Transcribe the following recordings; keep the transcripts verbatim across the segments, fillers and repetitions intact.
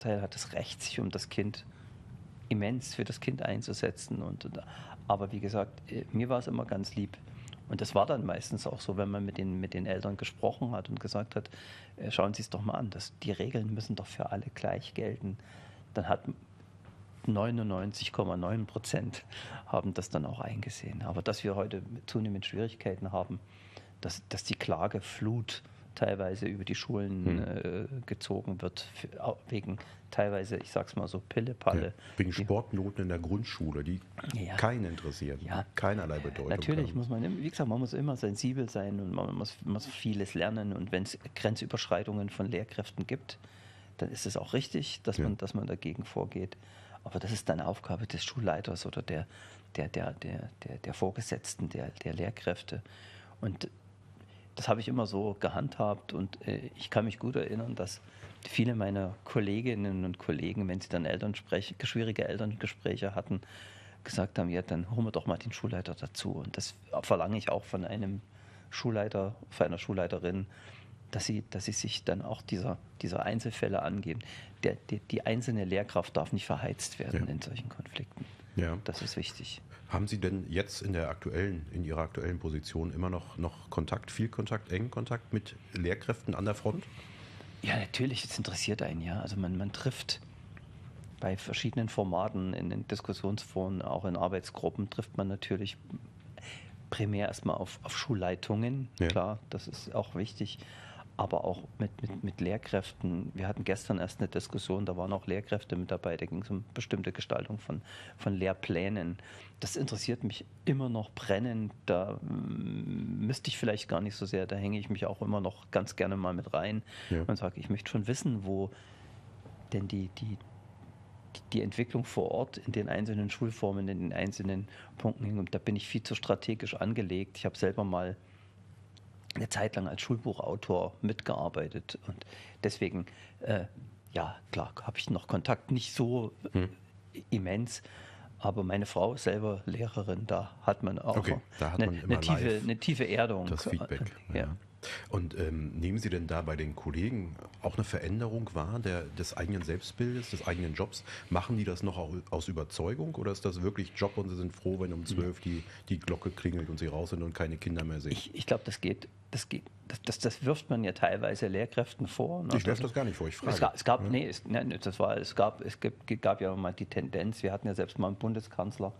Teil hat das Recht, sich um das Kind immens für das Kind einzusetzen. Und, und, aber wie gesagt, mir war es immer ganz lieb. Und das war dann meistens auch so, wenn man mit den, mit den Eltern gesprochen hat und gesagt hat, äh, schauen Sie es doch mal an, das, die Regeln müssen doch für alle gleich gelten. Dann hat neunundneunzig Komma neun Prozent haben das dann auch eingesehen. Aber dass wir heute zunehmend Schwierigkeiten haben, dass, dass die Klageflut teilweise über die Schulen hm. äh, gezogen wird, für, wegen teilweise, ich sag's mal so, Pille-Palle. Ja, wegen Sportnoten in der Grundschule, die ja. keinen interessieren, ja. keinerlei Bedeutung Natürlich haben. muss man, wie gesagt, man muss immer sensibel sein und man muss, muss vieles lernen. Und wenn es Grenzüberschreitungen von Lehrkräften gibt, dann ist es auch richtig, dass, ja. man, dass man dagegen vorgeht. Aber das ist dann Aufgabe des Schulleiters oder der, der, der, der, der, der Vorgesetzten, der, der Lehrkräfte. Und das habe ich immer so gehandhabt und äh, ich kann mich gut erinnern, dass viele meiner Kolleginnen und Kollegen, wenn sie dann Elternsprech, schwierige Elterngespräche hatten, gesagt haben, ja, dann holen wir doch mal den Schulleiter dazu. Und das verlange ich auch von einem Schulleiter, von einer Schulleiterin, dass sie, dass sie sich dann auch dieser, dieser Einzelfälle angeben. Der, die, die einzelne Lehrkraft darf nicht verheizt werden ja. in solchen Konflikten. Ja. Das ist wichtig. Haben Sie denn jetzt in der aktuellen, in Ihrer aktuellen Position immer noch, noch Kontakt, viel Kontakt, engen Kontakt mit Lehrkräften an der Front? Ja, natürlich, das interessiert einen, ja. Also man, man trifft bei verschiedenen Formaten, in den Diskussionsforen, auch in Arbeitsgruppen, trifft man natürlich primär erstmal auf, auf Schulleitungen, ja. klar, das ist auch wichtig, aber auch mit, mit, mit Lehrkräften. Wir hatten gestern erst eine Diskussion, da waren auch Lehrkräfte mit dabei, da ging es um bestimmte Gestaltung von, von Lehrplänen. Das interessiert mich immer noch brennend, da mm, müsste ich vielleicht gar nicht so sehr, da hänge ich mich auch immer noch ganz gerne mal mit rein ja. und sage, ich möchte schon wissen, wo denn die, die, die Entwicklung vor Ort in den einzelnen Schulformen, in den einzelnen Punkten hing. Und da bin ich viel zu strategisch angelegt. Ich habe selber mal eine Zeit lang als Schulbuchautor mitgearbeitet und deswegen, äh, ja, klar, habe ich noch Kontakt, nicht so hm. immens, aber meine Frau ist selber Lehrerin, da hat man auch okay, da hat man eine, immer eine, tiefe, eine tiefe Erdung. Das Feedback. Ja. Ja. Und ähm, nehmen Sie denn da bei den Kollegen auch eine Veränderung wahr der, des eigenen Selbstbildes, des eigenen Jobs? Machen die das noch auch aus Überzeugung oder ist das wirklich Job und Sie sind froh, wenn um zwölf die, die Glocke klingelt und Sie raus sind und keine Kinder mehr sehen? Ich, ich glaube, das geht, das geht, das, das, das wirft man ja teilweise Lehrkräften vor. Ne? Ich werfe das gar nicht vor, ich frage. Es gab, es gab, ja. nee, es, nee, das war, es gab, es gab, gab ja mal die Tendenz, wir hatten ja selbst mal einen Bundeskanzler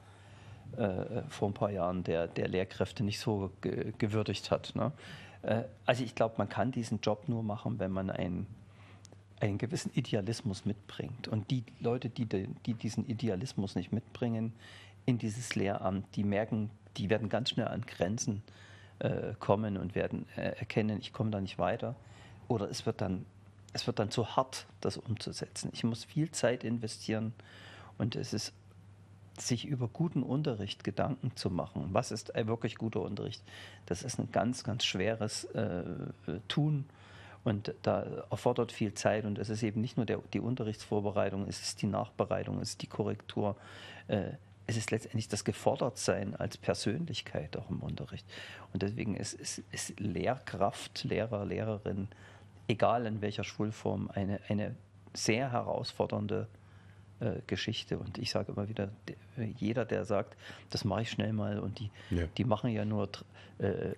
äh, vor ein paar Jahren, der, der Lehrkräfte nicht so ge, gewürdigt hat. Ne? Also ich glaube, man kann diesen Job nur machen, wenn man einen, einen gewissen Idealismus mitbringt. Und die Leute, die, die diesen Idealismus nicht mitbringen in dieses Lehramt, die merken, die werden ganz schnell an Grenzen äh, kommen und werden äh, erkennen, ich komme da nicht weiter. Oder es wird dann, es wird dann zu hart, das umzusetzen. Ich muss viel Zeit investieren und es ist sich über guten Unterricht Gedanken zu machen. Was ist ein wirklich guter Unterricht? Das ist ein ganz, ganz schweres äh, Tun und da erfordert viel Zeit und es ist eben nicht nur der, die Unterrichtsvorbereitung, es ist die Nachbereitung, es ist die Korrektur, äh, es ist letztendlich das Gefordertsein als Persönlichkeit auch im Unterricht. Und deswegen ist, ist, ist Lehrkraft, Lehrer, Lehrerin, egal in welcher Schulform, eine, eine sehr herausfordernde Geschichte. Und ich sage immer wieder, jeder, der sagt, das mache ich schnell mal und die, ja. die machen ja nur, äh,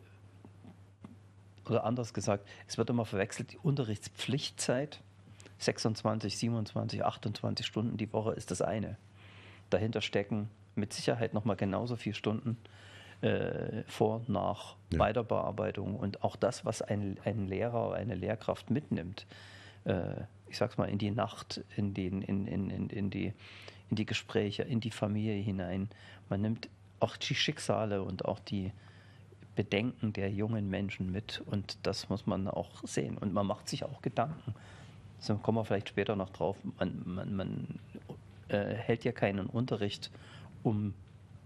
oder anders gesagt, es wird immer verwechselt, die Unterrichtspflichtzeit, sechsundzwanzig, siebenundzwanzig, achtundzwanzig Stunden die Woche ist das eine. Dahinter stecken mit Sicherheit nochmal genauso viele Stunden äh, vor, nach, ja. Weiterbearbeitung und auch das, was ein, ein Lehrer oder eine Lehrkraft mitnimmt, äh, ich sag's mal, in die Nacht, in, den, in, in, in, in, die, in die Gespräche, in die Familie hinein. Man nimmt auch die Schicksale und auch die Bedenken der jungen Menschen mit und das muss man auch sehen. Und man macht sich auch Gedanken. So kommen wir vielleicht später noch drauf. Man, man, man äh, hält ja keinen Unterricht um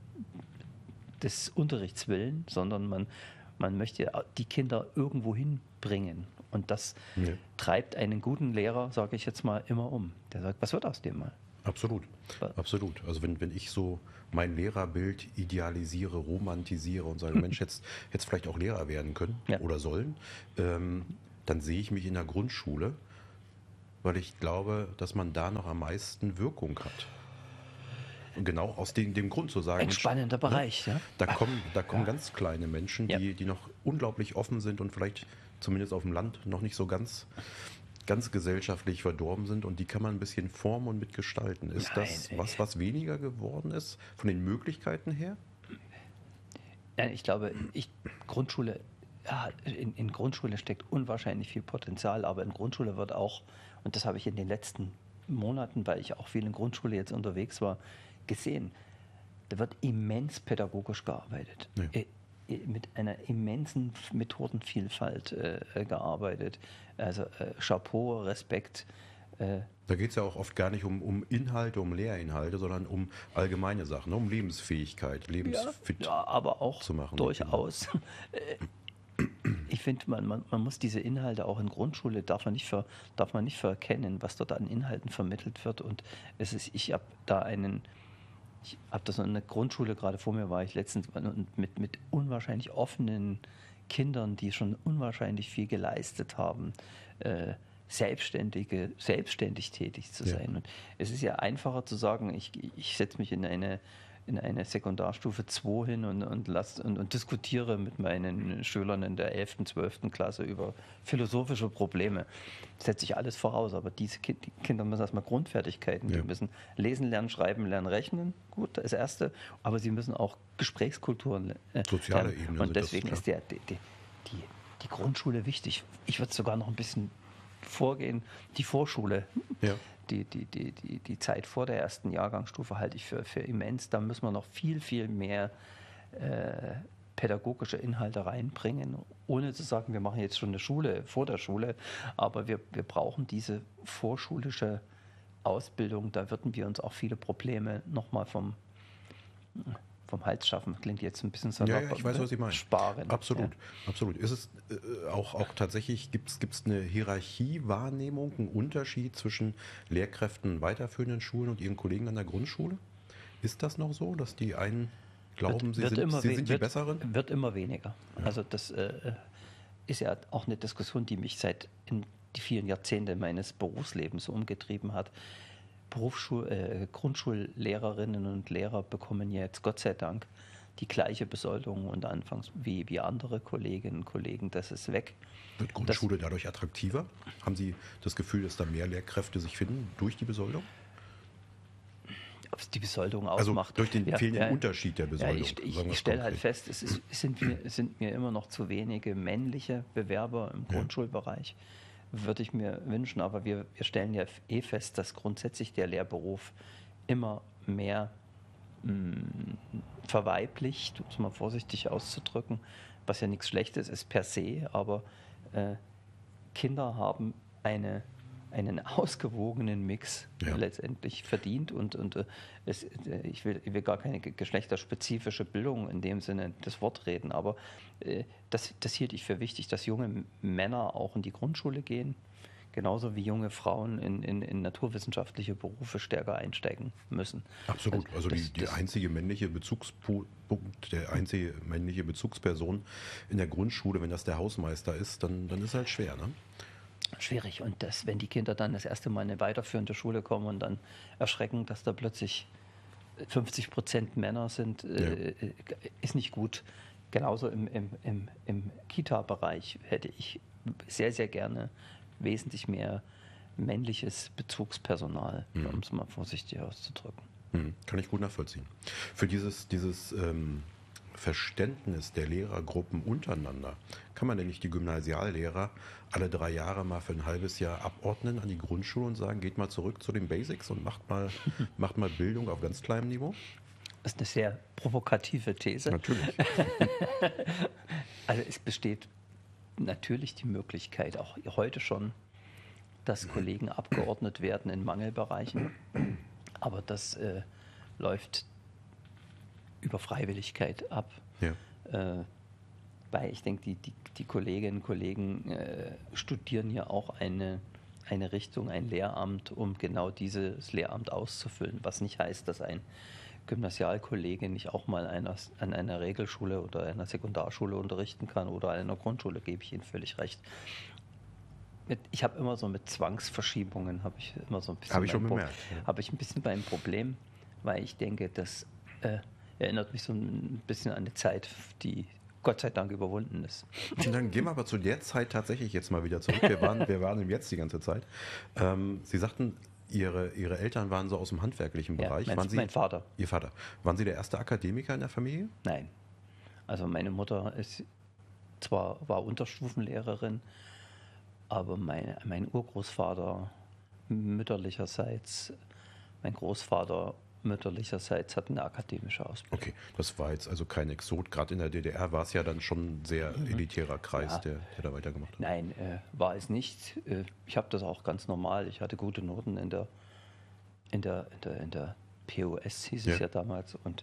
des Unterrichts willen, sondern man, man möchte die Kinder irgendwo hinbringen. Und das ja. treibt einen guten Lehrer, sage ich jetzt mal, immer um. Der sagt, was wird aus dem mal? Absolut, absolut. Also wenn, wenn ich so mein Lehrerbild idealisiere, romantisiere und sage, Mensch, jetzt hätte vielleicht auch Lehrer werden können ja. oder sollen, ähm, dann sehe ich mich in der Grundschule, weil ich glaube, dass man da noch am meisten Wirkung hat. Und genau aus dem, dem Grund zu sagen, Ein spannender Mensch, Bereich, ne, ja. da kommen, da kommen ganz kleine Menschen, Ja. die, die noch unglaublich offen sind und vielleicht zumindest auf dem Land noch nicht so ganz, ganz gesellschaftlich verdorben sind, und die kann man ein bisschen formen und mitgestalten. Ist Nein, das ey. was, was weniger geworden ist von den Möglichkeiten her? Nein, ich glaube, ich, Grundschule, ja, in, in Grundschule steckt unwahrscheinlich viel Potenzial, aber in Grundschule wird auch, und das habe ich in den letzten Monaten, weil ich auch viel in Grundschule jetzt unterwegs war, gesehen, da wird immens pädagogisch gearbeitet. Ja. Äh, äh, mit einer immensen Methodenvielfalt äh, gearbeitet. Also äh, Chapeau, Respekt. Äh, Da geht es ja auch oft gar nicht um, um Inhalte, um Lehrinhalte, sondern um allgemeine Sachen, um Lebensfähigkeit, lebensfit ja, aber auch zu machen. durchaus. Äh, Ich finde, man, man, man muss diese Inhalte auch in Grundschule, darf man, nicht ver, darf man nicht verkennen, was dort an Inhalten vermittelt wird. Und es ist, ich habe da einen, ich habe da so eine Grundschule, gerade vor mir war ich letztens, und mit, mit unwahrscheinlich offenen Kindern, die schon unwahrscheinlich viel geleistet haben, äh, Selbstständige, selbstständig tätig zu Ja. sein. Und es ist ja einfacher zu sagen, ich, ich setze mich in eine, in eine Sekundarstufe zwei hin und, und, lass, und, und diskutiere mit meinen Schülern in der elften, zwölften Klasse über philosophische Probleme. Setze ich alles voraus, aber diese kind, die Kinder müssen erstmal Grundfertigkeiten, Ja. die müssen lesen lernen, schreiben lernen, rechnen, gut, das Erste, aber sie müssen auch Gesprächskulturen äh, Soziale lernen. Ebene Und sind das, deswegen klar. ist der, die, die, die, die Grundschule wichtig. Ich würde sogar noch ein bisschen vorgehen, die Vorschule. Ja. Die, die, die, die, die Zeit vor der ersten Jahrgangsstufe halte ich für, für immens. Da müssen wir noch viel, viel mehr äh, pädagogische Inhalte reinbringen, ohne zu sagen, wir machen jetzt schon eine Schule vor der Schule, aber wir, wir brauchen diese vorschulische Ausbildung. Da würden wir uns auch viele Probleme nochmal vom, vom Hals schaffen. Klingt jetzt ein bisschen salopp, Ja, ja, ich weiß, aber was Sie meinen. sparen. Absolut, Ja. absolut. Ist es äh, auch, auch tatsächlich, gibt es eine Hierarchiewahrnehmung, einen Unterschied zwischen Lehrkräften in weiterführenden Schulen und ihren Kollegen an der Grundschule? Ist das noch so, dass die einen glauben, sie sind, immer sie we- sind die wird, Besseren? Wird immer weniger. Also das äh, ist ja auch eine Diskussion, die mich seit in die vielen Jahrzehnte meines Berufslebens umgetrieben hat. Berufsschul äh, Grundschullehrerinnen und Lehrer bekommen jetzt Gott sei Dank die gleiche Besoldung und anfangs wie, wie andere Kolleginnen und Kollegen. Das ist weg. Wird Grundschule dadurch attraktiver? Haben Sie das Gefühl, dass da mehr Lehrkräfte sich finden durch die Besoldung? Ob es die Besoldung Also ausmacht. durch den Ja, fehlenden ja. Unterschied der Ja, Besoldung. ich ich, sagen wir ich es stelle halt konkret. fest, es, ist, es, sind mir, es sind mir immer noch zu wenige männliche Bewerber im Grundschulbereich. Würde ich mir wünschen, aber wir, wir stellen ja eh fest, dass grundsätzlich der Lehrberuf immer mehr mh, verweiblicht, um es mal vorsichtig auszudrücken, was ja nichts Schlechtes ist per se, aber äh, Kinder haben eine, einen ausgewogenen Mix Ja. letztendlich verdient und, und äh, es, äh, ich, will, ich will gar keine ge- geschlechterspezifische Bildung in dem Sinne das Wort reden, aber äh, das, das hielt ich für wichtig, dass junge M- Männer auch in die Grundschule gehen, genauso wie junge Frauen in, in, in naturwissenschaftliche Berufe stärker einsteigen müssen. Absolut. Also das- die, die das- einzige männliche Bezugspunkt, der einzige männliche Bezugsperson in der Grundschule, wenn das der Hausmeister ist, dann, dann ist halt schwer, ne? Schwierig. Und das, wenn die Kinder dann das erste Mal in eine weiterführende Schule kommen und dann erschrecken, dass da plötzlich fünfzig Prozent Männer sind, äh, ist nicht gut. Genauso im, im, im, im Kita-Bereich hätte ich sehr, sehr gerne wesentlich mehr männliches Bezugspersonal, um es mal vorsichtig auszudrücken. Hm, kann ich gut nachvollziehen. Für dieses, dieses ähm, Verständnis der Lehrergruppen untereinander, kann man denn nicht die Gymnasiallehrer alle drei Jahre mal für ein halbes Jahr abordnen an die Grundschule und sagen, geht mal zurück zu den Basics und macht mal, macht mal Bildung auf ganz kleinem Niveau? Das ist eine sehr provokative These. Natürlich. Also es besteht natürlich die Möglichkeit, auch heute schon, dass Kollegen abgeordnet werden in Mangelbereichen. Aber das äh, läuft über Freiwilligkeit ab. Ja. Äh, weil ich denke, die, die, die Kolleginnen und Kollegen äh, studieren ja auch eine, eine Richtung, ein Lehramt, um genau dieses Lehramt auszufüllen. Was nicht heißt, dass ein Gymnasialkollege nicht auch mal einer, an einer Regelschule oder einer Sekundarschule unterrichten kann oder an einer Grundschule, gebe ich Ihnen völlig recht. mit, ich habe immer so mit Zwangsverschiebungen, habe ich immer so ein bisschen Habe ich schon mein Pro- bemerkt. Ja. habe ich ein bisschen beim Problem, weil ich denke, das äh, erinnert mich so ein bisschen an eine Zeit, die Gott sei Dank überwunden ist. Und dann gehen wir aber zu der Zeit tatsächlich jetzt mal wieder zurück. Wir waren, wir waren im Jetzt die ganze Zeit. Ähm, Sie sagten, Ihre, Ihre Eltern waren so aus dem handwerklichen Ja, Bereich. mein, waren Sie, mein Vater. Ihr Vater. Waren Sie der erste Akademiker in der Familie? Nein. Also meine Mutter ist zwar war Unterstufenlehrerin, aber mein, mein Urgroßvater mütterlicherseits, mein Großvater mütterlicherseits hat eine akademische Ausbildung. Okay, das war jetzt also kein Exot. Gerade in der D D R war es ja dann schon ein sehr elitärer Kreis, Ja. der, der da weitergemacht hat. Nein, äh, war es nicht. Äh, ich habe das auch ganz normal. Ich hatte gute Noten in der, in der, in der, in der P O S, hieß es Ja. ja damals. Und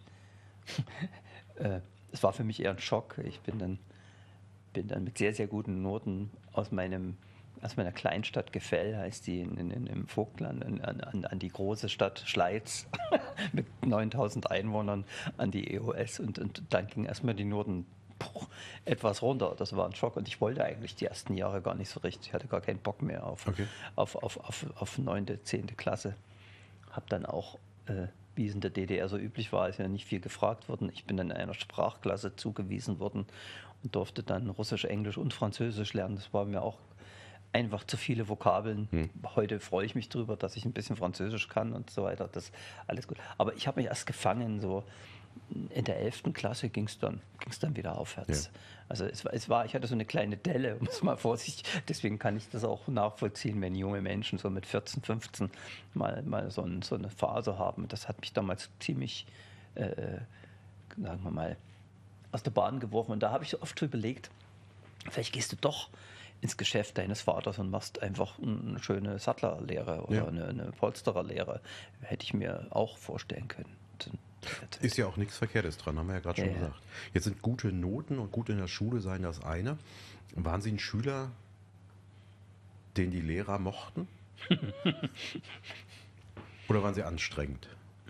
äh, es war für mich eher ein Schock. Ich bin dann, bin dann mit sehr, sehr guten Noten aus meinem aus meiner Kleinstadt Gefell, heißt die in, in, im Vogtland, an, an, an die große Stadt Schleiz mit neuntausend Einwohnern an die E O S. Und, und dann ging erstmal die Noten puh, etwas runter. Das war ein Schock. Und ich wollte eigentlich die ersten Jahre gar nicht so richtig. Ich hatte gar keinen Bock mehr auf, Okay. auf, auf, auf, auf neunte, zehnte Klasse. Habe dann auch, äh, wie es in der D D R so üblich war, ist ja nicht viel gefragt worden. Ich bin dann in einer Sprachklasse zugewiesen worden und durfte dann Russisch, Englisch und Französisch lernen. Das war mir auch einfach zu viele Vokabeln. Hm. Heute freue ich mich drüber, dass ich ein bisschen Französisch kann und so weiter. Das alles gut. Aber ich habe mich erst gefangen, so in der elften Klasse ging es dann, ging's dann wieder aufwärts. Ja. Also es war, es war, ich hatte so eine kleine Delle, um es mal vorsichtig, deswegen kann ich das auch nachvollziehen, wenn junge Menschen so mit vierzehn, fünfzehn mal, mal so, ein, so eine Phase haben. Das hat mich damals ziemlich, äh, sagen wir mal, aus der Bahn geworfen. Und da habe ich so oft überlegt, vielleicht gehst du doch ins Geschäft deines Vaters und machst einfach eine schöne Sattlerlehre oder Ja. eine, eine Polstererlehre. Hätte ich mir auch vorstellen können. Ist ja auch nichts Verkehrtes dran, haben wir ja gerade schon Ja, ja. gesagt. Jetzt sind gute Noten und gut in der Schule sein das eine. Waren Sie ein Schüler, den die Lehrer mochten? Oder waren Sie anstrengend?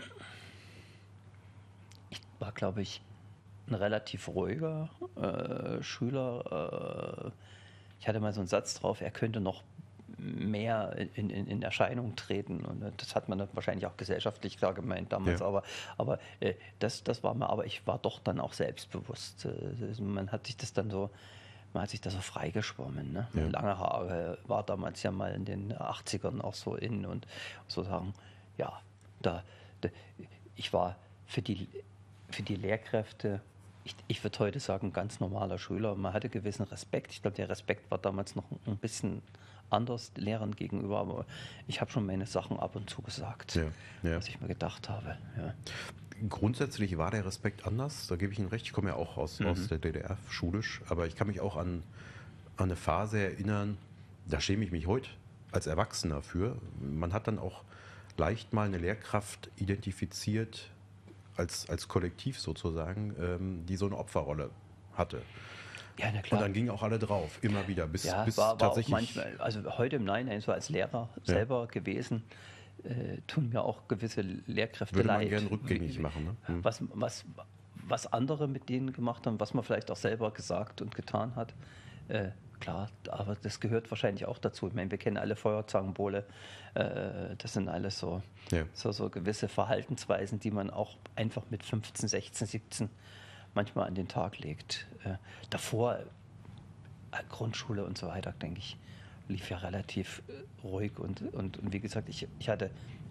Ich war, glaube ich, ein relativ ruhiger äh, Schüler. Äh, ich hatte mal so einen Satz drauf, er könnte noch mehr in, in, in Erscheinung treten. Und das hat man dann wahrscheinlich auch gesellschaftlich klar gemeint damals. Ja. Aber, aber äh, das, das war mir, aber ich war doch dann auch selbstbewusst. Äh, man hat sich das dann so, man hat sich da so freigeschwommen. Ne? Ja. Lange Haare war damals ja mal in den achtzigern auch so in und so sagen, ja, da, da ich war für die, für die Lehrkräfte, ich, ich würde heute sagen, ganz normaler Schüler. Man hatte gewissen Respekt. Ich glaube, der Respekt war damals noch ein bisschen anders Lehrern gegenüber, aber ich habe schon meine Sachen ab und zu gesagt, Ja, ja. was ich mir gedacht habe. Ja. Grundsätzlich war der Respekt anders, da gebe ich Ihnen recht. Ich komme ja auch aus, Mhm. aus der D D R schulisch, aber ich kann mich auch an, an eine Phase erinnern, da schäme ich mich heute als Erwachsener für. Man hat dann auch leicht mal eine Lehrkraft identifiziert, als, als Kollektiv sozusagen, ähm, die so eine Opferrolle hatte. Ja, na Und klar. dann gingen auch alle drauf, immer wieder, bis, Ja, bis war, war auch tatsächlich... manchmal, also heute im Nachhinein, so als Lehrer selber gewesen, äh, tun mir auch gewisse Lehrkräfte würde man leid. gern rückgängig machen. Ne? Hm. Was, was, was andere mit denen gemacht haben, was man vielleicht auch selber gesagt und getan hat. Äh, klar, aber das gehört wahrscheinlich auch dazu. Ich meine, wir kennen alle Feuerzangenbowle. Äh, das sind alles so, Ja. so, so gewisse Verhaltensweisen, die man auch einfach mit fünfzehn, sechzehn, siebzehn manchmal an den Tag legt. Äh, davor, äh, Grundschule und so weiter, denke ich, lief ja relativ äh, ruhig. Und, und, und wie gesagt, ich, ich hatte,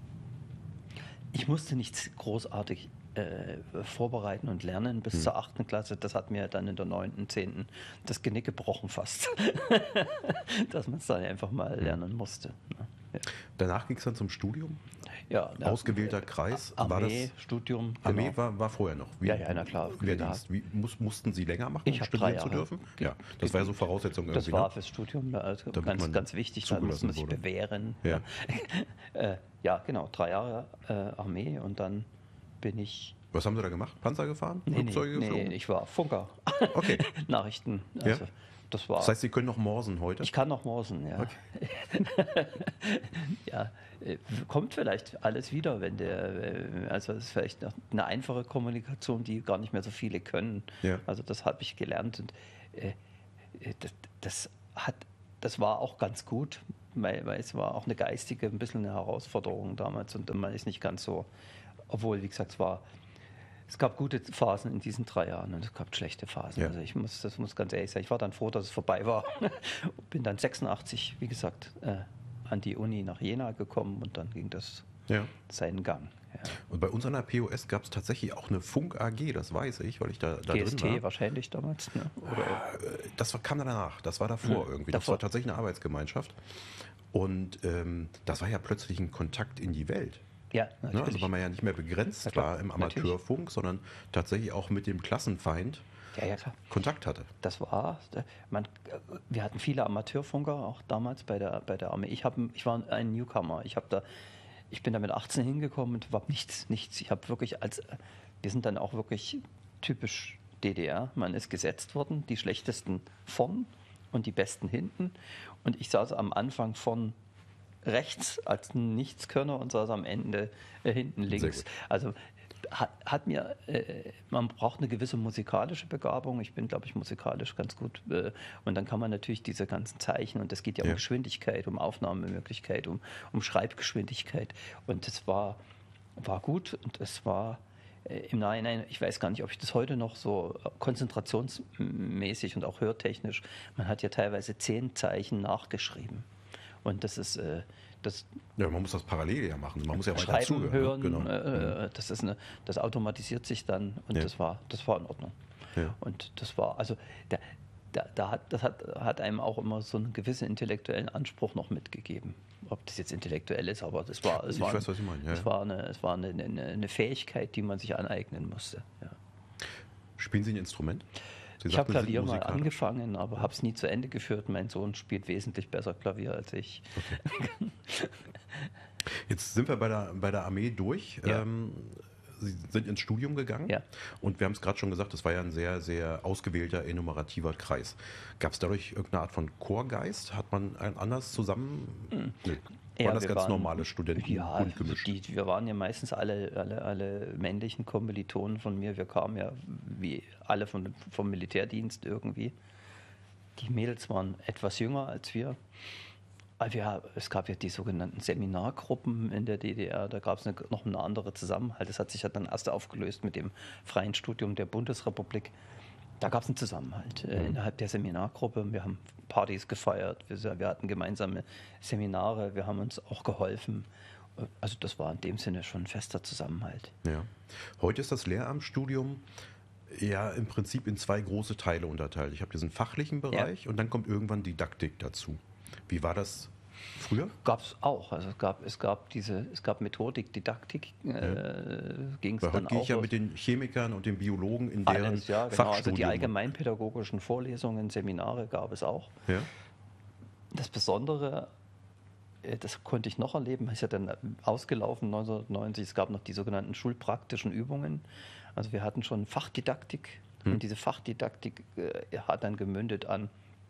ich musste nichts großartig äh, vorbereiten und lernen bis Hm. zur achten Klasse. Das hat mir dann in der neunten, zehnten das Genick gebrochen fast. Dass man es dann einfach mal lernen musste. Ne? Ja. Danach ging es dann zum Studium. Ja, ja, Ausgewählter Kreis. War Armee, das, Studium. Armee genau. war, war vorher noch. Wie, Ja, ja, na klar. Wehrdienst. Wie, muss, mussten Sie länger machen, Ich um hab studieren drei zu Jahre dürfen? ge- Ja, das war ja so Voraussetzung Das irgendwie. war ne? fürs Studium also Damit ganz, man ganz wichtig, da musste man sich zugelassen wurde. bewähren. Ja. äh, ja, genau, drei Jahre äh, Armee und dann bin ich. Was haben Sie da gemacht? Panzer gefahren? Nee, Flugzeuge nee, nee, geflogen? ich war Funker. Okay. Nachrichten. Also, Ja. das war. Das heißt, Sie können noch morsen heute? Ich kann noch morsen, ja. ja, äh, kommt vielleicht alles wieder, wenn der, äh, also es ist vielleicht noch eine einfache Kommunikation, die gar nicht mehr so viele können. Ja. Also das habe ich gelernt und äh, äh, das, das hat das war auch ganz gut, weil, weil es war auch eine geistige, ein bisschen eine Herausforderung damals und man ist nicht ganz so, obwohl, wie gesagt, es war, es gab gute Phasen in diesen drei Jahren und es gab schlechte Phasen. Ja. Also ich muss, das muss ganz ehrlich sein, ich war dann froh, dass es vorbei war. Bin dann sechsundachtzig, wie gesagt, äh, an die Uni nach Jena gekommen und dann ging das Ja. seinen Gang. Ja. Und bei uns an der P O S gab es tatsächlich auch eine Funk A G, das weiß ich, weil ich da, da G S T drin war. wahrscheinlich damals. Ne? Oder? Das war, kam danach, das war davor Hm, irgendwie. Das davor. war tatsächlich eine Arbeitsgemeinschaft. Und ähm, das war ja plötzlich ein Kontakt in die Welt. Ja, Ne? natürlich. Also weil man ja nicht mehr begrenzt Ja, klar, war im natürlich. Amateurfunk, sondern tatsächlich auch mit dem Klassenfeind Ja, ja, klar. Kontakt hatte. Das war, man, wir hatten viele Amateurfunker auch damals bei der, bei der Armee. Ich, hab, ich war ein Newcomer. Ich, hab da, ich bin da mit achtzehn hingekommen und war nichts, nichts. Ich habe wirklich als, wir sind dann auch wirklich typisch D D R. Man ist gesetzt worden, die schlechtesten vorn und die besten hinten. Und ich saß am Anfang von rechts als Nichtskönner und saß am Ende äh, hinten links. gut. Also hat, hat mir, äh, man braucht eine gewisse musikalische Begabung. Ich bin, glaube ich, musikalisch ganz gut. Äh, und dann kann man natürlich diese ganzen Zeichen, und es geht ja um Ja. Geschwindigkeit, um Aufnahmemöglichkeit, um, um Schreibgeschwindigkeit. Und das war, war gut und es war äh, im Nachhinein, ich weiß gar nicht, ob ich das heute noch so äh, konzentrationsmäßig und auch hörtechnisch, man hat ja teilweise zehn Zeichen nachgeschrieben. Und das ist, äh, das Ja, man muss das parallel ja machen. Man muss ja weiter Schreiben, zuhören. hören, Ne? Genau. äh, das, ist eine, das automatisiert sich dann und Ja. das, war, das war in Ordnung. Ja. Und das war, also da, da, da hat, das hat, hat einem auch immer so einen gewissen intellektuellen Anspruch noch mitgegeben. Ob das jetzt intellektuell ist, aber das war, es Ich war, weiß, was Sie meinen, ja, es ja. war, eine, es war eine, eine, eine Fähigkeit, die man sich aneignen musste. Ja. Spielen Sie ein Instrument? Sie Ich habe sagten, Sie sind Klavier mal musikalisch. angefangen, aber habe es nie zu Ende geführt. Mein Sohn spielt wesentlich besser Klavier als ich. Jetzt sind wir bei der, bei der Armee durch. Ja. Ähm, Sie sind ins Studium gegangen Ja. und wir haben es gerade schon gesagt, das war ja ein sehr, sehr ausgewählter, enumerativer Kreis. Gab es dadurch irgendeine Art von Chorgeist? Hat man ein anders zusammen? Nö. Waren Ja, das wir ganz waren- normale Studenten Ja, bunt gemischt? die, wir waren ja meistens alle, alle, alle männlichen Kommilitonen von mir. Wir kamen ja wie alle von, vom Militärdienst irgendwie. Die Mädels waren etwas jünger als wir. Aber wir, es gab ja die sogenannten Seminargruppen in der D D R. Da gab es eine, noch eine andere Zusammenhalt. Das hat sich ja dann erst aufgelöst mit dem freien Studium der Bundesrepublik. Da gab es einen Zusammenhalt äh, innerhalb der Seminargruppe. Wir haben Partys gefeiert, wir, wir hatten gemeinsame Seminare, wir haben uns auch geholfen. Also das war in dem Sinne schon ein fester Zusammenhalt. Ja. Heute ist das Lehramtsstudium ja im Prinzip in zwei große Teile unterteilt. Ich habe diesen fachlichen Bereich und dann kommt irgendwann Didaktik dazu. Wie war das früher? Gab es auch. Also es gab, es gab diese, es gab Methodik, Didaktik, äh, ging es Weil dann heute gehe auch ich ja los. mit den Chemikern und den Biologen in deren Alles, ja, genau. Also die Fachstudium. allgemeinpädagogischen Vorlesungen, Seminare gab es auch. Ja? Das Besondere, äh, das konnte ich noch erleben, ist ja dann ausgelaufen neunzehnhundertneunzig, es gab noch die sogenannten schulpraktischen Übungen. Also wir hatten schon Fachdidaktik Hm. und diese Fachdidaktik äh, hat dann gemündet an,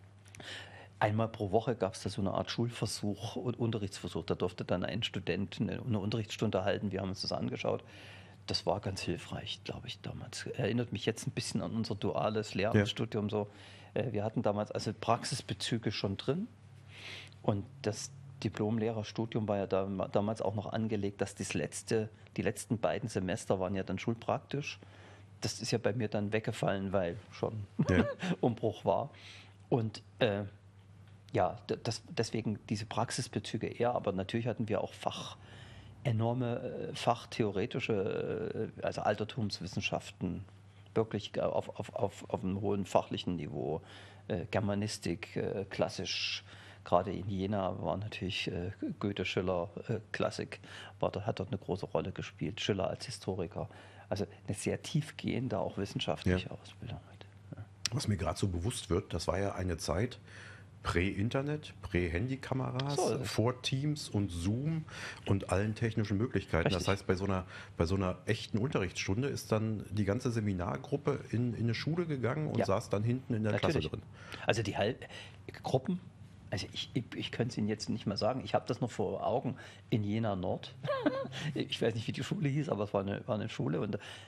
einmal pro Woche gab es da so eine Art Schulversuch und Unterrichtsversuch. Da durfte dann ein Student eine, eine Unterrichtsstunde halten, wir haben uns das angeschaut. Das war ganz hilfreich, glaube ich, damals. Erinnert mich jetzt ein bisschen an unser duales Lehramtsstudium. So. Äh, Wir hatten damals also Praxisbezüge schon drin. Und das Diplom-Lehrerstudium war ja da, damals auch noch angelegt, dass das letzte, die letzten beiden Semester waren ja dann schulpraktisch. Das ist ja bei mir dann weggefallen, weil schon Ja. Umbruch war. Und äh, ja, d- das, deswegen diese Praxisbezüge eher, aber natürlich hatten wir auch Fach, enorme äh, fachtheoretische, äh, also Altertumswissenschaften, wirklich auf, auf, auf, auf einem hohen fachlichen Niveau. Äh, Germanistik, äh, klassisch, gerade in Jena war natürlich äh, Goethe, Schiller, äh, Klassik, war, da- hat dort eine große Rolle gespielt, Schiller als Historiker. Also eine sehr tiefgehende, auch wissenschaftliche Ja. Ausbildung. Was mir gerade so bewusst wird, das war ja eine Zeit prä-Internet, prä-Handykameras, So ist es. vor Teams und Zoom und allen technischen Möglichkeiten. Richtig. Das heißt, bei so, einer, bei so einer echten Unterrichtsstunde ist dann die ganze Seminargruppe in, in eine Schule gegangen und Ja. saß dann hinten in der Natürlich. Klasse drin. Also die Halb Gruppen, also ich, ich, ich könnte es Ihnen jetzt nicht mehr sagen, ich habe das noch vor Augen in Jena Nord. Ich weiß nicht, wie die Schule hieß, aber es war eine, war eine Schule und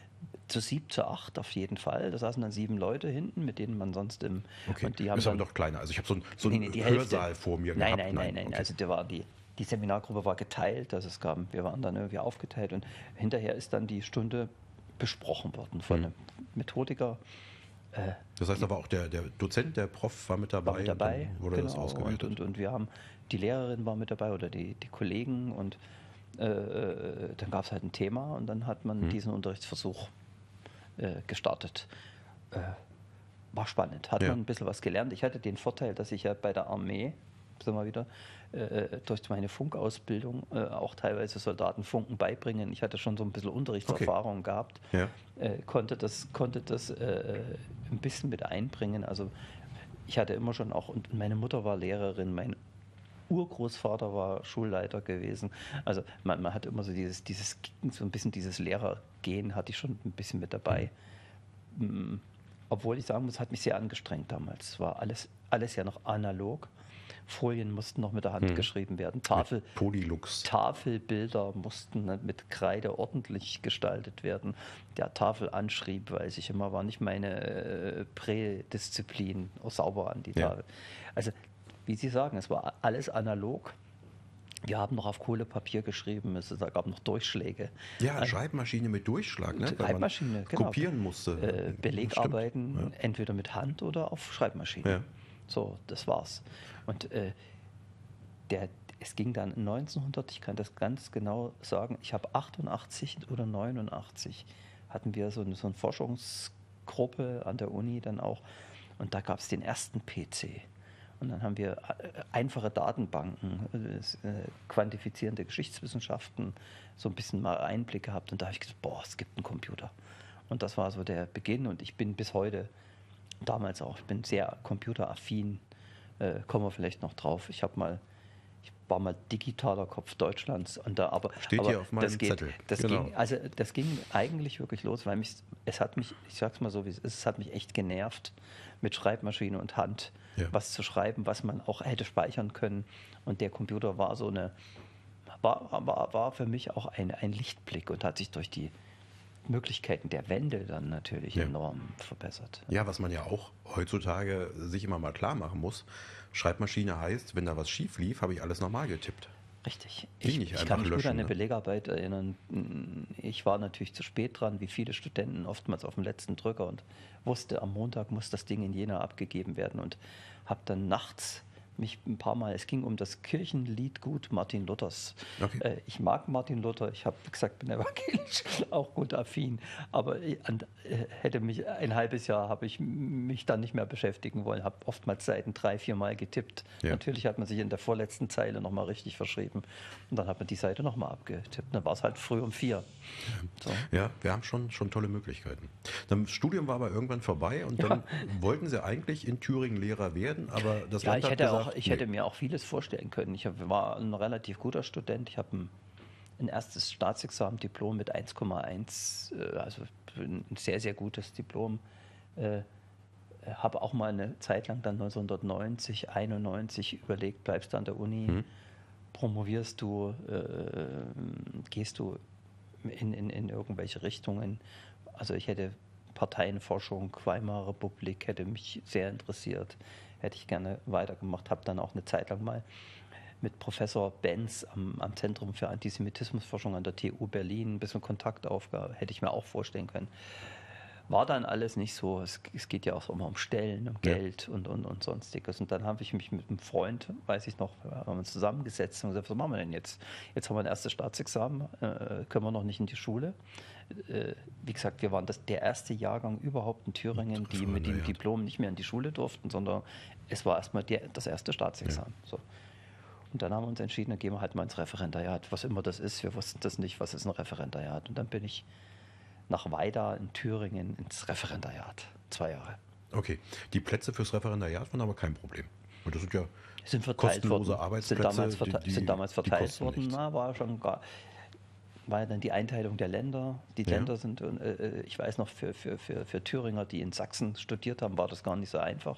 zu sieben, zu acht auf jeden Fall. Da saßen dann sieben Leute hinten, mit denen man sonst im... Okay, und die haben ist aber dann, doch kleiner. Also ich habe so, ein, so nee, einen nee, die Hörsaal Hälfte. vor mir Nein, gehabt. nein, nein, nein. Okay. Also der war die, die Seminargruppe war geteilt, also es gab, wir waren dann irgendwie aufgeteilt und hinterher ist dann die Stunde besprochen worden von Hm. einem Methodiker. Äh, Das heißt aber auch der, der Dozent, der Prof war mit dabei, war mit dabei, und dann wurde genau, das ausgewertet. und, und, und wir haben, die Lehrerin war mit dabei oder die, die Kollegen und äh, dann gab es halt ein Thema und dann hat man Hm. diesen Unterrichtsversuch äh, gestartet. Äh, war spannend, hat Ja. man ein bisschen was gelernt. Ich hatte den Vorteil, dass ich ja bei der Armee, sind wir wieder, äh, durch meine Funkausbildung äh, auch teilweise Soldaten Funken beibringen. Ich hatte schon so ein bisschen Unterrichtserfahrung gehabt, Ja. äh, konnte das, konnte das äh, ein bisschen mit einbringen. Also ich hatte immer schon auch, und meine Mutter war Lehrerin, mein Urgroßvater war Schulleiter gewesen. Also man, man hat immer so dieses, dieses, so ein bisschen dieses Lehrergehen hatte ich schon ein bisschen mit dabei. Mhm. Obwohl ich sagen muss, hat mich sehr angestrengt damals. Es war alles, alles ja noch analog. Folien mussten noch mit der Hand Mhm. geschrieben werden. Tafel, Mit Polylux. Tafelbilder mussten ne, mit Kreide ordentlich gestaltet werden. Der Tafel anschrieb, weiß ich immer, war nicht meine äh, Prädisziplin, auch sauber an die Ja. Tafel. Also, wie Sie sagen, es war alles analog. Wir haben noch auf Kohlepapier geschrieben, es da gab noch Durchschläge. Ja, Ein- Schreibmaschine mit Durchschlag, ne? Weil man Schreibmaschine, genau. kopieren musste. Äh, Belegarbeiten Stimmt. entweder mit Hand oder auf Schreibmaschine. Ja. So, das war's. Und äh, der, es ging dann neunzehnhundert, ich kann das ganz genau sagen, ich habe achtundachtzig oder neunundachtzig hatten wir so eine, so eine Forschungsgruppe an der Uni dann auch und da gab es den ersten P C. Und dann haben wir äh, einfache Datenbanken, äh, quantifizierende Geschichtswissenschaften, so ein bisschen mal Einblick gehabt. Und da habe ich gesagt, boah, es gibt einen Computer. Und das war so der Beginn. Und ich bin bis heute, damals auch, ich bin sehr computeraffin, äh, kommen wir vielleicht noch drauf. Ich habe mal, ich war mal digitaler Kopf Deutschlands. Und da, aber, Steht aber hier auf meinem das geht, Zettel. Das Genau. ging, also das ging eigentlich wirklich los, weil mich, es hat mich, ich sag's mal so, wie es ist, es hat mich echt genervt, mit Schreibmaschine und Hand Ja. was zu schreiben, was man auch hätte speichern können. Und der Computer war so eine, war, war, war für mich auch ein, ein Lichtblick und hat sich durch die Möglichkeiten der Wände dann natürlich Ja. enorm verbessert. Ja, was man ja auch heutzutage sich immer mal klar machen muss, Schreibmaschine heißt, wenn da was schief lief, habe ich alles normal getippt. Richtig. Ging Ich, nicht ich einfach kann mich gut löschen, an eine ne? Belegarbeit erinnern. Ich war natürlich zu spät dran, wie viele Studenten, oftmals auf dem letzten Drücker und wusste, am Montag muss das Ding in Jena abgegeben werden und habe dann nachts mich ein paar Mal, es ging um das Kirchenliedgut Martin Luthers. Okay. Äh, ich mag Martin Luther, ich habe, wie gesagt, bin evangelisch, auch gut affin, aber ich, an, äh, hätte mich ein halbes Jahr, habe ich mich dann nicht mehr beschäftigen wollen, habe oftmals Seiten drei, vier Mal getippt. Ja. Natürlich hat man sich in der vorletzten Zeile nochmal richtig verschrieben und dann hat man die Seite nochmal abgetippt. Dann war es halt früh um vier. So. Ja, wir haben schon, schon tolle Möglichkeiten. Das Studium war aber irgendwann vorbei und dann wollten Sie eigentlich in Thüringen Lehrer werden, aber das Ja, Land ich hat hätte, gesagt, auch, ich nee. hätte mir auch vieles vorstellen können. Ich hab, war ein relativ guter Student. Ich habe ein, ein erstes Staatsexamen, Diplom mit eins Komma eins, äh, also ein sehr, sehr gutes Diplom. Äh, habe auch mal eine Zeit lang dann neunzehnhundertneunzig, einundneunzig überlegt, bleibst du an der Uni, Mhm. promovierst du, äh, gehst du in, in, in irgendwelche Richtungen. Also ich hätte Parteienforschung, Weimarer Republik hätte mich sehr interessiert, hätte ich gerne weitergemacht, habe dann auch eine Zeit lang mal mit Professor Benz am, am Zentrum für Antisemitismusforschung an der T U Berlin ein bisschen Kontakt aufgebaut, hätte ich mir auch vorstellen können. War dann alles nicht so, es, es geht ja auch immer um Stellen, um Ja. Geld und, und, und sonstiges. Und dann habe ich mich mit einem Freund, weiß ich noch, haben uns zusammengesetzt und gesagt, was machen wir denn jetzt? Jetzt haben wir ein erstes Staatsexamen, äh, können wir noch nicht in die Schule. Äh, wie gesagt, wir waren das, der erste Jahrgang überhaupt in Thüringen, die mit dem Referendariat. Diplom nicht mehr in die Schule durften, sondern es war erstmal der, das erste Staatsexamen. So. Und dann haben wir uns entschieden, dann gehen wir halt mal ins Referendariat, was immer das ist. Wir wussten das nicht, was ist ein Referendariat. Und dann bin ich nach Weida in Thüringen ins Referendariat. Zwei Jahre. Okay, die Plätze fürs Referendariat waren aber kein Problem. Und das sind ja Sind verteilt kostenlose worden. Arbeitsplätze. Sind damals, verte die- die- sind damals die verteilt kosten worden. nichts. Na, war schon gar. War ja dann die Einteilung der Länder. Die Ja. Länder sind, äh, ich weiß noch, für, für, für, für Thüringer, die in Sachsen studiert haben, war das gar nicht so einfach.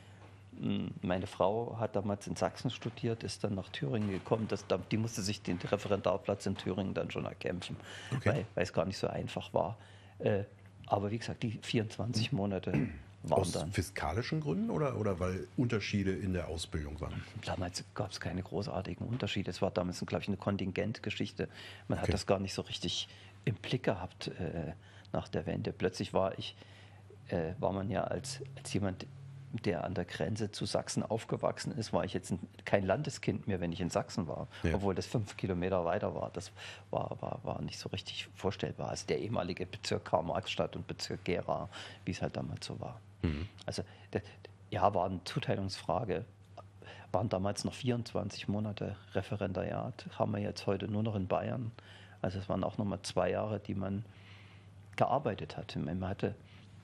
Mm, Meine Frau hat damals in Sachsen studiert, ist dann nach Thüringen gekommen. Das, da- die musste sich den Referendarplatz in Thüringen dann schon erkämpfen, Okay. weil, weil es gar nicht so einfach war. Äh, aber wie gesagt, die vierundzwanzig Monate waren Aus dann. fiskalischen Gründen oder, oder weil Unterschiede in der Ausbildung waren? Damals gab es keine großartigen Unterschiede. Es war damals, glaube ich, eine Kontingentgeschichte. Man Okay. hat das gar nicht so richtig im Blick gehabt äh, nach der Wende. Plötzlich war ich, äh, war man ja als, als jemand, der an der Grenze zu Sachsen aufgewachsen ist, war ich jetzt ein, kein Landeskind mehr, wenn ich in Sachsen war, Ja. obwohl das fünf Kilometer weiter war. Das war, war, war nicht so richtig vorstellbar. Also der ehemalige Bezirk Karl-Marx-Stadt und Bezirk Gera, wie es halt damals so war. Mhm. Also der, ja, war eine Zuteilungsfrage. Waren damals noch vierundzwanzig Monate Referendariat, haben wir jetzt heute nur noch in Bayern. Also es waren auch nochmal zwei Jahre, die man gearbeitet hat. Man hatte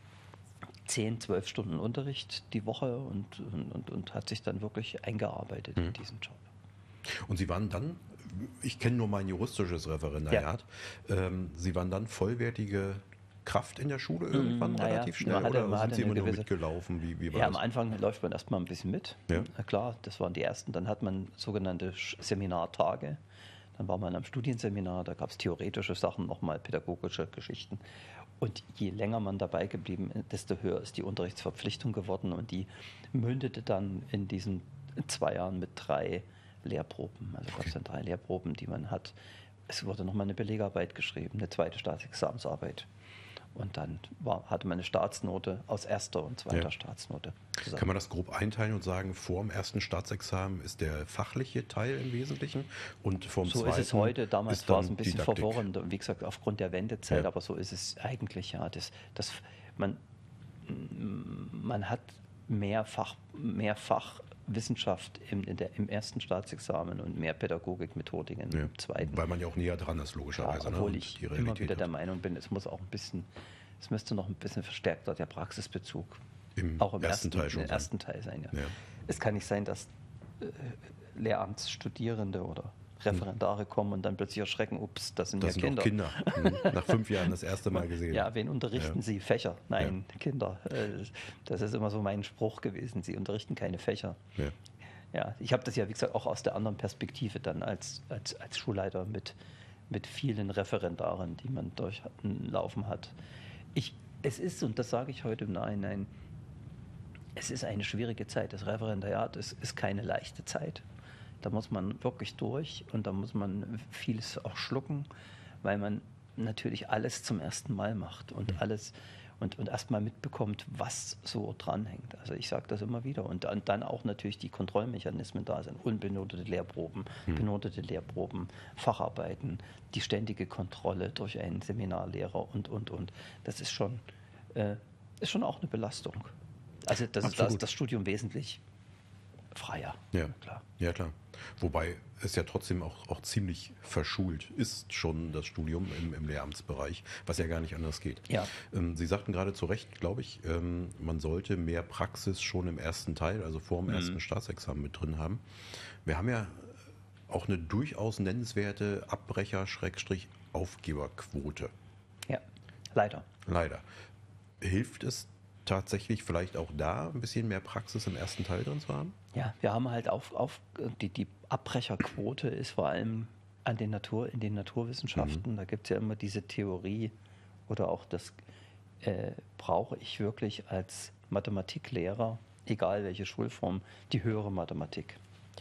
zehn, zwölf Stunden Unterricht die Woche und, und, und, und hat sich dann wirklich eingearbeitet Mhm. in diesen Job. Und Sie waren dann, ich kenne nur mein juristisches Referendariat, ähm, Sie waren dann vollwertige Kraft in der Schule irgendwann naja, relativ schnell man hatte- oder man sind hatte Sie eine immer nur gewisse- mitgelaufen? Wie, wie war Ja, am das? Anfang läuft man erstmal ein bisschen mit. Ja. Na klar, das waren die ersten. Dann hat man sogenannte Sch- Seminartage. Dann war man am Studienseminar, da gab es theoretische Sachen, nochmal pädagogische Geschichten. Und je länger man dabei geblieben ist, desto höher ist die Unterrichtsverpflichtung geworden. Und die mündete dann in diesen zwei Jahren mit drei Lehrproben. Also gab es dann drei Lehrproben, die man hat. Es wurde nochmal eine Belegarbeit geschrieben, eine zweite Staatsexamensarbeit. Und dann war, hatte man eine Staatsnote aus erster und zweiter Ja. Staatsnote zusammen. Kann man das grob einteilen und sagen, vor dem ersten Staatsexamen ist der fachliche Teil im Wesentlichen und vom So zweiten ist es heute. Damals ist war es dann ein bisschen Didaktik. verworren, wie gesagt, aufgrund der Wendezeit, Ja. aber so ist es eigentlich, ja. Das, das, man, man hat mehr, Fach, mehr Fachwissenschaft im, in der, im ersten Staatsexamen und mehr Pädagogik, Methodik im Ja. zweiten. Weil man ja auch näher dran ist, Klar, logischerweise. ne? obwohl und ich die immer Realität wieder der hat. Meinung bin, es muss auch ein bisschen, es müsste noch ein bisschen verstärkter der Praxisbezug Im auch im ersten ersten, Teil schon im sein. ersten Teil sein. Ja. Ja. Es kann nicht sein, dass äh, Lehramtsstudierende oder Referendare kommen und dann plötzlich erschrecken, ups, das sind Das ja sind Kinder. auch Kinder. Mhm. Nach fünf Jahren das erste Mal gesehen. Ja, wen unterrichten Ja. Sie? Fächer? Nein, Kinder. Äh, Das ist immer so mein Spruch gewesen. Sie unterrichten keine Fächer. Ja. Ja, ich habe das ja, wie gesagt, auch aus der anderen Perspektive dann als, als, als Schulleiter mit, mit vielen Referendaren, die man durchlaufen hat. Ich, es ist, und das sage ich heute im Nachhinein, es ist eine schwierige Zeit. Das Referendariat ist, ist keine leichte Zeit. Da muss man wirklich durch und da muss man vieles auch schlucken, weil man natürlich alles zum ersten Mal macht und alles und, und erstmal mitbekommt, was so dranhängt. Also ich sage das immer wieder. Und dann, dann auch natürlich die Kontrollmechanismen da sind. Unbenotete Lehrproben, Hm. benotete Lehrproben, Facharbeiten, die ständige Kontrolle durch einen Seminarlehrer und, und, und. Das ist schon, äh, ist schon auch eine Belastung. Also das ist das, Absolut. das Studium wesentlich freier. Ja. Klar. Ja, klar. Wobei es ja trotzdem auch, auch ziemlich verschult ist, schon das Studium im, im Lehramtsbereich, was ja gar nicht anders geht. Ja. Ähm, Sie sagten gerade zu Recht, glaube ich, ähm, man sollte mehr Praxis schon im ersten Teil, also vor dem Mhm. ersten Staatsexamen mit drin haben. Wir haben ja auch eine durchaus nennenswerte Abbrecher-Aufgeberquote. Ja, leider. Leider. Hilft es tatsächlich vielleicht auch da ein bisschen mehr Praxis im ersten Teil drin zu haben? Ja, wir haben halt auf, auf die, die Abbrecherquote ist vor allem an den Natur, in den Naturwissenschaften. Da gibt es ja immer diese Theorie oder auch das, äh, brauche ich wirklich als Mathematiklehrer, egal welche Schulform, die höhere Mathematik.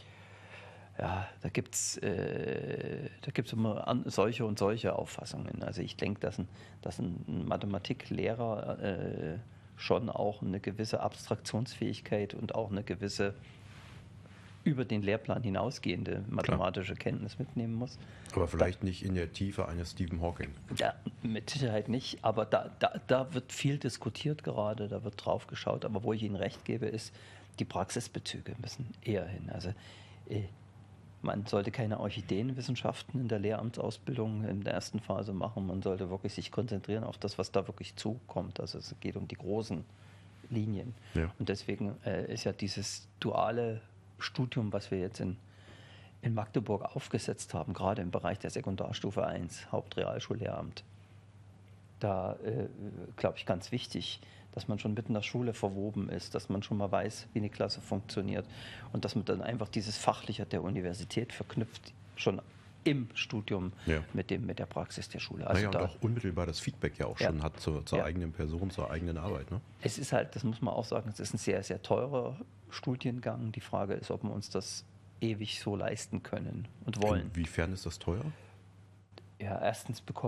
Ja, da gibt es äh, da gibt's immer an, solche und solche Auffassungen. Also ich denke, dass ein, dass ein Mathematiklehrer äh, schon auch eine gewisse Abstraktionsfähigkeit und auch eine gewisse über den Lehrplan hinausgehende mathematische Kenntnis mitnehmen muss. Aber vielleicht nicht in der Tiefe eines Stephen Hawking. Ja, mit Sicherheit nicht, aber da, da, da wird viel diskutiert gerade, da wird drauf geschaut. Aber wo ich Ihnen recht gebe, ist, die Praxisbezüge müssen eher hin. Also äh, man sollte keine Orchideenwissenschaften in der Lehramtsausbildung in der ersten Phase machen. Man sollte wirklich sich konzentrieren auf das, was da wirklich zukommt. Also es geht um die großen Linien. Ja. Und deswegen äh, ist ja dieses duale Studium, was wir jetzt in, in Magdeburg aufgesetzt haben, gerade im Bereich der Sekundarstufe eins, Hauptrealschullehramt, da äh, glaube ich ganz wichtig, dass man schon mitten in der Schule verwoben ist, dass man schon mal weiß, wie eine Klasse funktioniert und dass man dann einfach dieses Fachliche der Universität verknüpft, schon im Studium ja. mit, dem, mit der Praxis der Schule. Also naja, da, und auch unmittelbar das Feedback ja auch ja. schon hat zur, zur ja. eigenen Person, zur eigenen Arbeit. Ne? Es ist halt, das muss man auch sagen, es ist ein sehr, sehr teurer Studiengang. Die Frage ist, ob wir uns das ewig so leisten können und wollen. Inwiefern ist das teuer? Ja, erstens bekommen